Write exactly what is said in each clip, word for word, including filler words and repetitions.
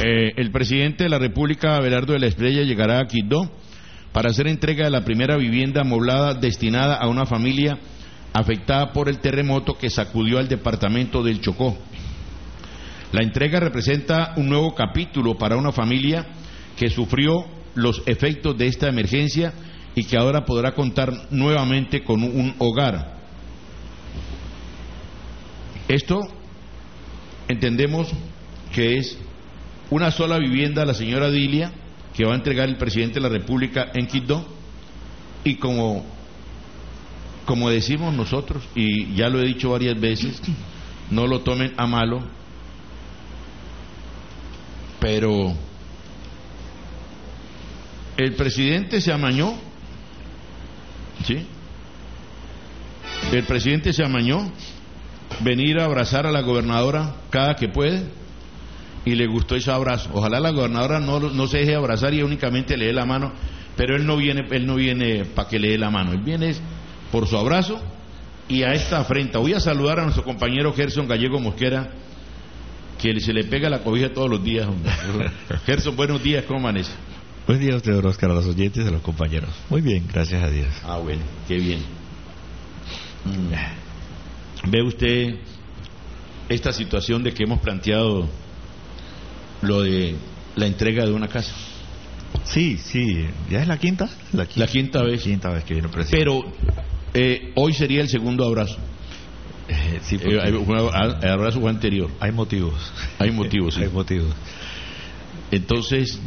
Eh, el presidente de la República, Abelardo de la Espriella, llegará a Quibdó para hacer entrega de la primera vivienda amoblada destinada a una familia afectada por el terremoto que sacudió al departamento del Chocó. La entrega representa un nuevo capítulo para una familia que sufrió los efectos de esta emergencia y que ahora podrá contar nuevamente con un hogar. Esto entendemos que es una sola vivienda a la señora Dilia que va a entregar el presidente de la República en Quibdó, y como, como decimos nosotros, y ya lo he dicho varias veces, no lo tomen a malo, pero el presidente se amañó, ¿sí? El presidente se amañó venir a abrazar a la gobernadora cada que puede, y le gustó ese abrazo. Ojalá la gobernadora no, no se deje abrazar y únicamente le dé la mano, pero él no viene, él no viene para que le dé la mano, él viene por su abrazo y a esta afrenta. Voy a saludar a nuestro compañero Gerson Gallego Mosquera, que se le pega la cobija todos los días. Gerson, buenos días, ¿cómo amanece? Buenos días, usted, Oscar, a los oyentes, a los compañeros. Muy bien, gracias a Dios. Ah, bueno, qué bien. Mm. ¿Ve usted esta situación de que hemos planteado lo de la entrega de una casa? Sí, sí, ¿ya es la quinta? La quinta, la quinta vez. Quinta vez que viene el presidente. Pero eh, hoy sería el segundo abrazo. Eh, sí, eh, el abrazo fue anterior. Hay motivos. Hay motivos, sí. Hay motivos. Entonces,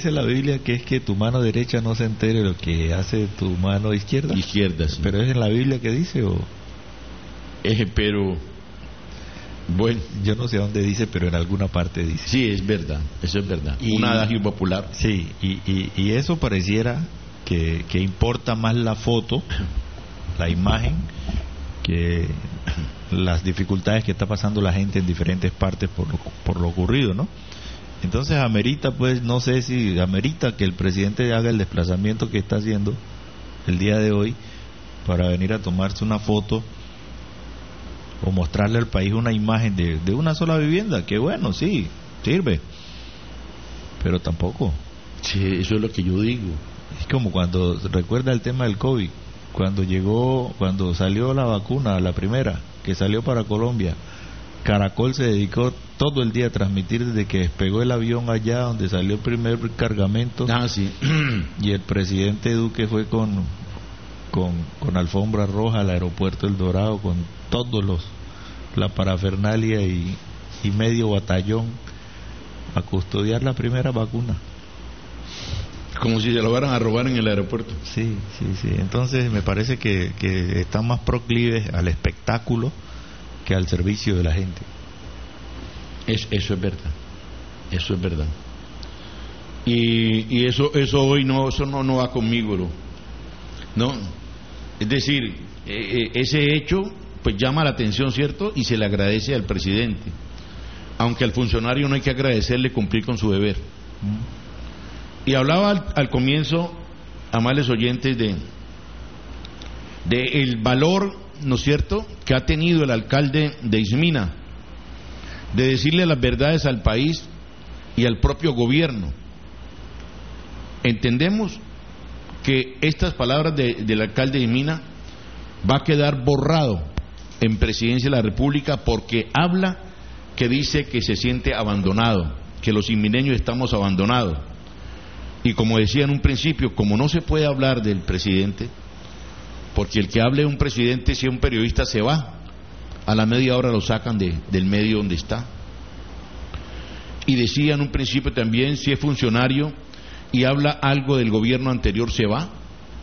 Izquierda, sí. ¿Pero es en la Biblia que dice o...? Eh, pero... Bueno, yo no sé dónde dice, pero en alguna parte dice. Sí, es verdad, eso es verdad. Y, un adagio popular. Sí, y, y, y eso pareciera que, que importa más la foto, la imagen, que las dificultades que está pasando la gente en diferentes partes por lo, por lo ocurrido, ¿no? Entonces amerita, pues, no sé si amerita que el presidente haga el desplazamiento que está haciendo el día de hoy para venir a tomarse una foto o mostrarle al país una imagen de, de una sola vivienda, que bueno, sí, sirve, pero tampoco. Sí, eso es lo que yo digo. Es como cuando, recuerda el tema del COVID, cuando llegó, cuando salió la vacuna, la primera, que salió para Colombia, Caracol se dedicó todo el día a transmitir desde que despegó el avión allá donde salió el primer cargamento. Ah, sí. Y el presidente Duque fue con, con, con alfombra roja al aeropuerto El Dorado, con todos los, la parafernalia y, y medio batallón a custodiar la primera vacuna. Como si se lo fueran a robar en el aeropuerto. Sí, sí, sí. Entonces me parece que, que están más proclives al espectáculo que al servicio de la gente. Es, eso es verdad, eso es verdad. Y, y eso, eso hoy no, eso no, no va conmigo, ¿no? No, es decir, eh, ese hecho pues llama la atención, ¿cierto? Y se le agradece al presidente, aunque al funcionario no hay que agradecerle cumplir con su deber. Y hablaba al, al comienzo, amables oyentes, de de el valor, ¿no es cierto?, que ha tenido el alcalde de Ismina de decirle las verdades al país y al propio gobierno. Entendemos que estas palabras de, del alcalde de Ismina va a quedar borrado en Presidencia de la República, porque habla que dice que se siente abandonado, que los ismineños estamos abandonados. Y como decía en un principio, como no se puede hablar del presidente, porque el que hable de un presidente, si es un periodista, se va, a la media hora lo sacan de, del medio donde está. Y decía en un principio también, si es funcionario y habla algo del gobierno anterior, se va.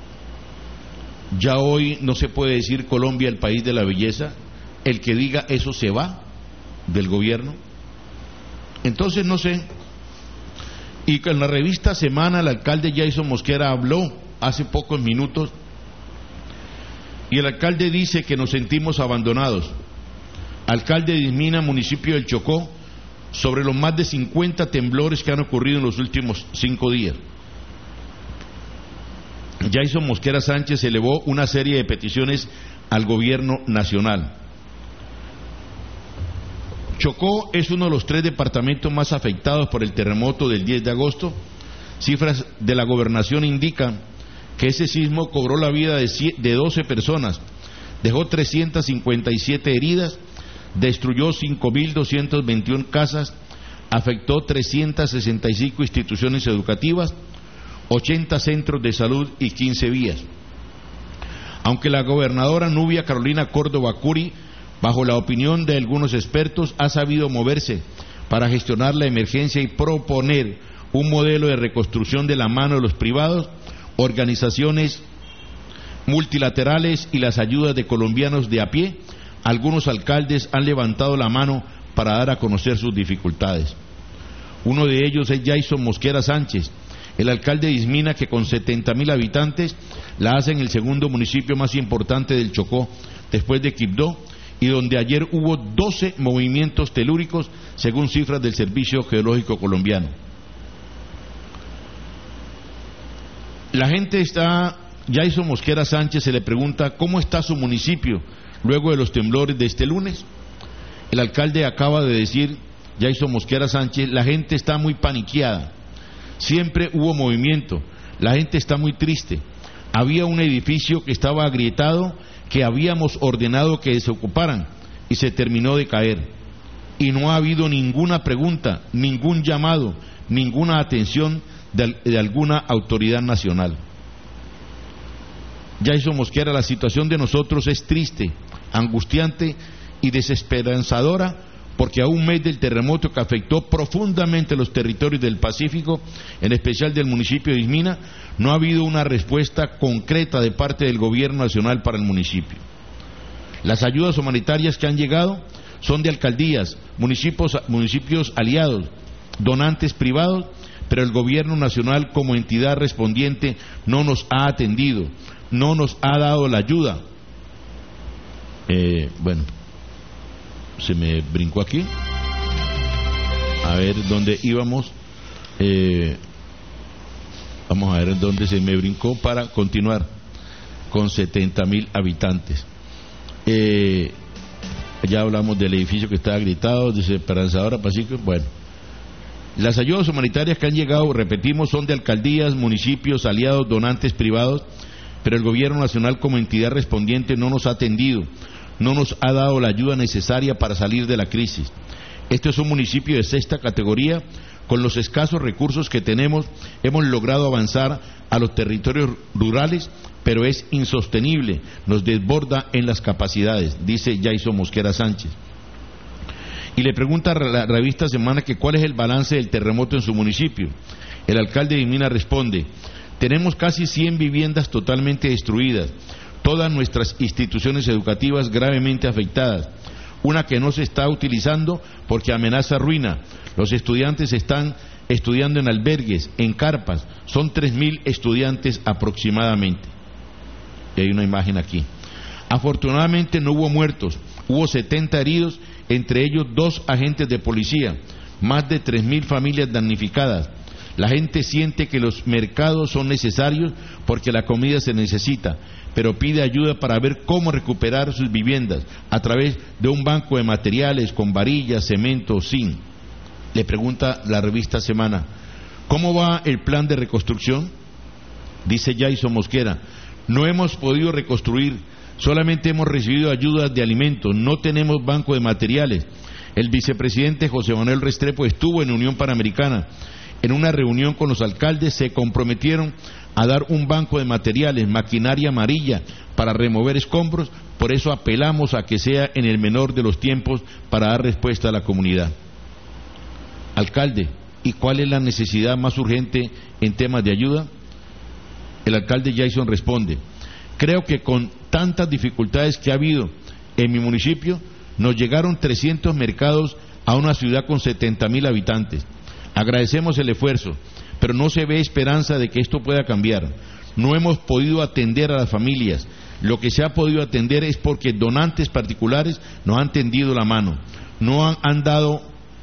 Ya hoy no se puede decir Colombia el país de la belleza, el que diga eso se va del gobierno. Entonces no sé. Y en la revista Semana el alcalde Jason Mosquera habló hace pocos minutos, y el alcalde dice que nos sentimos abandonados. Alcalde de Ismina, municipio del Chocó, sobre los más de cincuenta temblores que han ocurrido en los últimos cinco días. Jason Mosquera Sánchez elevó una serie de peticiones al gobierno nacional. Chocó es uno de los tres departamentos más afectados por el terremoto del diez de agosto. Cifras de la gobernación indican que ese sismo cobró la vida de doce personas, dejó trescientas cincuenta y siete heridas, destruyó cinco mil doscientas veintiuna casas, afectó trescientas sesenta y cinco instituciones educativas, ochenta centros de salud y quince vías. Aunque la gobernadora Nubia Carolina Córdoba Curi, bajo la opinión de algunos expertos, ha sabido moverse para gestionar la emergencia y proponer un modelo de reconstrucción de la mano de los privados, organizaciones multilaterales y las ayudas de colombianos de a pie, algunos alcaldes han levantado la mano para dar a conocer sus dificultades. Uno de ellos es Jason Mosquera Sánchez, el alcalde de Ismina, que con setenta mil habitantes la hace en el segundo municipio más importante del Chocó, después de Quibdó, y donde ayer hubo doce movimientos telúricos, según cifras del Servicio Geológico Colombiano. La gente está, Jason Mosquera Sánchez se le pregunta cómo está su municipio luego de los temblores de este lunes. El alcalde acaba de decir, Jason Mosquera Sánchez, la gente está muy paniqueada, siempre hubo movimiento, la gente está muy triste, había un edificio que estaba agrietado que habíamos ordenado que se ocuparan y se terminó de caer, y no ha habido ninguna pregunta, ningún llamado, ninguna atención de, de alguna autoridad nacional. Jason Mosquera, la situación de nosotros es triste, angustiante y desesperanzadora, porque a un mes del terremoto que afectó profundamente los territorios del Pacífico, en especial del municipio de Ismina, no ha habido una respuesta concreta de parte del gobierno nacional para el municipio. Las ayudas humanitarias que han llegado son de alcaldías, municipios, municipios aliados, donantes privados, pero el gobierno nacional como entidad respondiente no nos ha atendido, no nos ha dado la ayuda. Eh, bueno, se me brincó aquí. A ver dónde íbamos. Eh, vamos a ver dónde se me brincó para continuar. Con setenta mil habitantes. Eh, ya hablamos del edificio que está gritado, desesperanzadora, Pacífico. Bueno, las ayudas humanitarias que han llegado, repetimos, son de alcaldías, municipios, aliados, donantes privados, pero el gobierno nacional como entidad respondiente no nos ha atendido, no nos ha dado la ayuda necesaria para salir de la crisis. Este es un municipio de sexta categoría. Con los escasos recursos que tenemos, hemos logrado avanzar a los territorios rurales, pero es insostenible, nos desborda en las capacidades, dice Jason Mosquera Sánchez. Y le pregunta a la revista Semana que cuál es el balance del terremoto en su municipio. El alcalde de Mina responde: tenemos casi cien viviendas totalmente destruidas, todas nuestras instituciones educativas gravemente afectadas, una que no se está utilizando porque amenaza ruina. Los estudiantes están estudiando en albergues, en carpas, son tres mil estudiantes aproximadamente. Y hay una imagen aquí. Afortunadamente no hubo muertos, hubo setenta heridos, entre ellos dos agentes de policía, más de tres mil familias damnificadas. La gente siente que los mercados son necesarios porque la comida se necesita, pero pide ayuda para ver cómo recuperar sus viviendas a través de un banco de materiales con varillas, cemento, zinc. Le pregunta la revista Semana, ¿cómo va el plan de reconstrucción? Dice Jason Mosquera, no hemos podido reconstruir, solamente hemos recibido ayudas de alimentos, no tenemos banco de materiales. El vicepresidente José Manuel Restrepo estuvo en Unión Panamericana. En una reunión con los alcaldes se comprometieron a dar un banco de materiales, maquinaria amarilla para remover escombros, por eso apelamos a que sea en el menor de los tiempos para dar respuesta a la comunidad. Alcalde, ¿y cuál es la necesidad más urgente en temas de ayuda? El alcalde Jason responde, creo que con tantas dificultades que ha habido en mi municipio, nos llegaron trescientos mercados a una ciudad con setenta mil habitantes. Agradecemos el esfuerzo, pero no se ve esperanza de que esto pueda cambiar. No hemos podido atender a las familias. Lo que se ha podido atender es porque donantes particulares nos han tendido la mano. No han, han dado,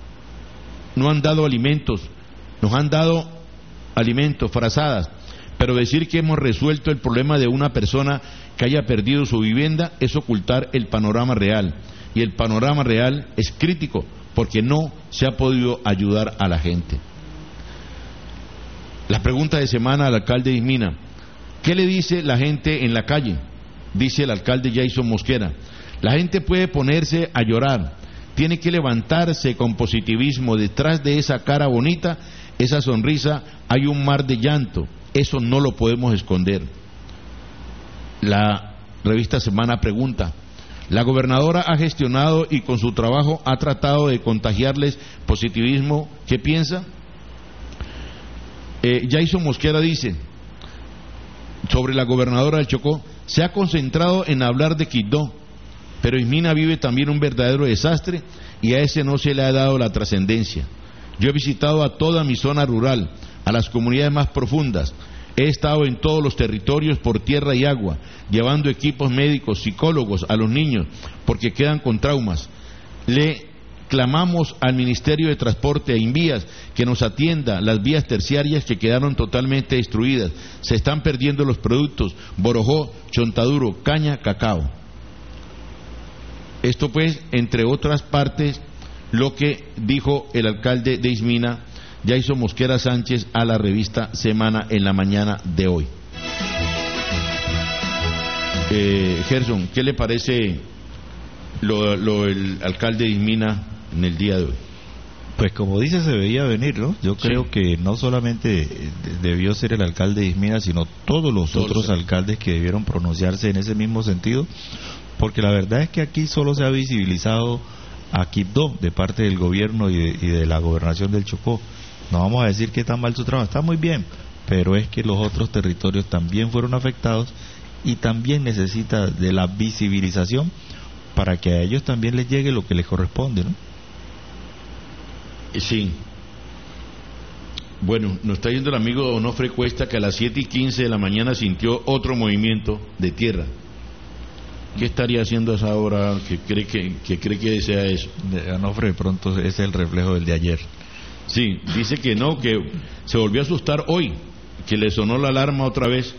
no han dado alimentos, nos han dado alimentos, frazadas. Pero decir que hemos resuelto el problema de una persona que haya perdido su vivienda es ocultar el panorama real. Y el panorama real es crítico porque no se ha podido ayudar a la gente. La pregunta de semana al alcalde de Ismina: ¿qué le dice la gente en la calle? Dice el alcalde Jason Mosquera: la gente puede ponerse a llorar, tiene que levantarse con positivismo. Detrás de esa cara bonita, esa sonrisa, hay un mar de llanto. Eso no lo podemos esconder. La revista Semana pregunta: ¿la gobernadora ha gestionado y con su trabajo ha tratado de contagiarles positivismo? ¿Qué piensa? Eh, Jason Mosquera dice sobre la gobernadora del Chocó: se ha concentrado en hablar de Quibdó, pero Ismina vive también un verdadero desastre y a ese no se le ha dado la trascendencia. Yo he visitado a toda mi zona rural, a las comunidades más profundas. He estado en todos los territorios por tierra y agua, llevando equipos médicos, psicólogos a los niños, porque quedan con traumas. Le clamamos al Ministerio de Transporte, a Invías, que nos atienda las vías terciarias que quedaron totalmente destruidas. Se están perdiendo los productos: borojó, chontaduro, caña, cacao. Esto pues, entre otras partes, lo que dijo el alcalde de Ismina, Jason Mosquera Sánchez, a la revista Semana en la mañana de hoy. Eh, Gerson, ¿qué le parece lo, lo el alcalde de Ismina en el día de hoy? Pues como dice, se veía venir, ¿no? Yo creo sí. que no solamente debió ser el alcalde de Ismina, sino todos los todos otros los alcaldes que debieron pronunciarse en ese mismo sentido, porque la verdad es que aquí solo se ha visibilizado a Quibdó de parte del gobierno y de, y de la gobernación del Chocó. No vamos a decir que está mal su trabajo, está muy bien, pero es que los otros territorios también fueron afectados y también necesita de la visibilización para que a ellos también les llegue lo que les corresponde, ¿no? Sí. Bueno, nos está yendo el amigo Onofre Cuesta, que a las siete y quince de la mañana sintió otro movimiento de tierra. ¿Qué estaría haciendo a esa hora que cree que, que cree que sea eso? De Onofre, de pronto es el reflejo del de ayer. Sí, dice que no, que se volvió a asustar hoy, que le sonó la alarma otra vez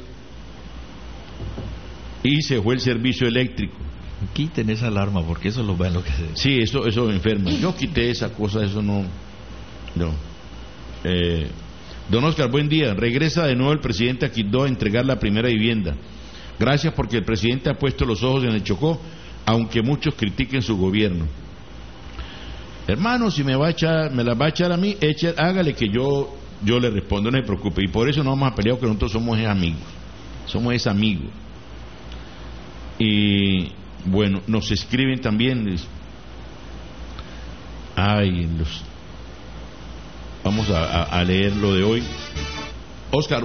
y se fue el servicio eléctrico. Quiten esa alarma porque eso lo va a enloquecer. Sí, eso eso enferma. Yo quité esa cosa, eso no. No. Eh, don Oscar, buen día. Regresa de nuevo el presidente a Quibdó a entregar la primera vivienda. Gracias, porque el presidente ha puesto los ojos en el Chocó, aunque muchos critiquen su gobierno. Hermano, si me va a echar, me la va a echar a mí, eche, hágale que yo yo le respondo, no se preocupe. Y por eso no vamos a pelear, porque nosotros somos amigos. Somos es amigos. Y bueno, nos escriben también. Ay, los, vamos a, a, a leer lo de hoy. Oscar.